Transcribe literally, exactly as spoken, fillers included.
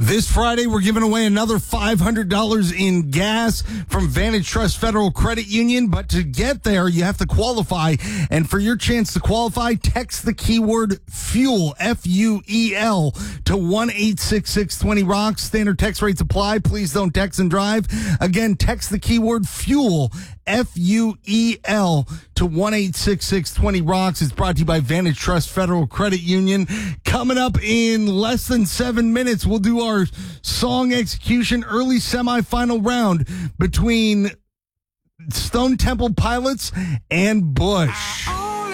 This Friday, we're giving away another five hundred dollars in gas from Vantage Trust Federal Credit Union. But to get there, you have to qualify. And for your chance to qualify, text the keyword FUEL, F U E L, to one eight six six twenty rocks. Standard text rates apply. Please don't text and drive. Again, text the keyword FUEL, F U E L, to one eight six six twenty rocks. It's brought to you by Vantage Trust Federal Credit Union. Coming up in less than seven minutes, we'll do our song execution early semifinal round between Stone Temple Pilots and Bush.